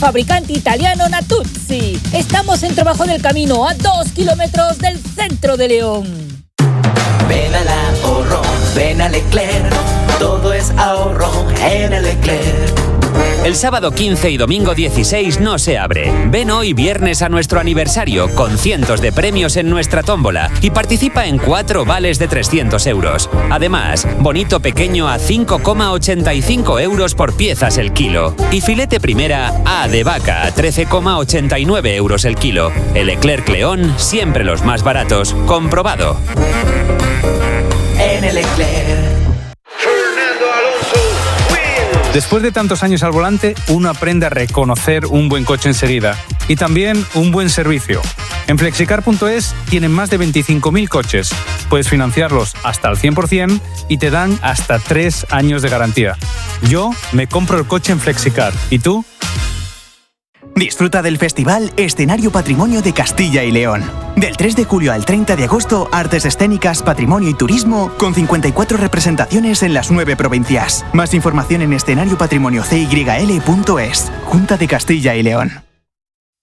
fabricante italiano Natuzzi. Estamos en Trabajo del Camino, a 2 kilómetros del centro de León. Ven al ahorro, ven a Leclerc, todo es ahorro en el Leclerc. El sábado 15 y domingo 16 no se abre. Ven hoy viernes a nuestro aniversario con cientos de premios en nuestra tómbola y participa en 4 vales de 300 euros. Además, bonito pequeño a 5,85 euros por piezas el kilo. Y filete primera A de vaca a 13,89 euros el kilo. El Leclerc León, siempre los más baratos. Comprobado. En el Leclerc. Después de tantos años al volante, uno aprende a reconocer un buen coche enseguida y también un buen servicio. En Flexicar.es tienen más de 25.000 coches. Puedes financiarlos hasta al 100% y te dan hasta 3 años de garantía. Yo me compro el coche en Flexicar. ¿Y tú? Disfruta del festival Escenario Patrimonio de Castilla y León. Del 3 de julio al 30 de agosto, artes escénicas, patrimonio y turismo, con 54 representaciones en las 9 provincias. Más información en escenariopatrimoniocyl.es. Junta de Castilla y León.